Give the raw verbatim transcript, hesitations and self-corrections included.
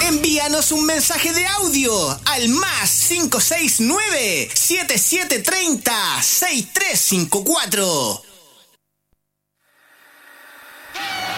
Envíanos un mensaje de audio al más cinco seis nueve, siete siete tres cero, seis tres cinco cuatro.